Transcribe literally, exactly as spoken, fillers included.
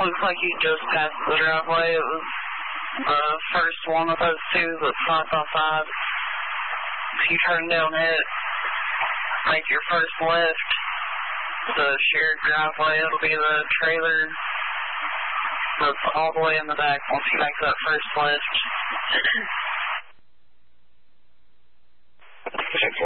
looks like you just passed the driveway. It was the first one of those two that's side by side. If you turn down it, make your first left, the shared driveway, it'll be the trailer that's all the way in the back once you make that first left.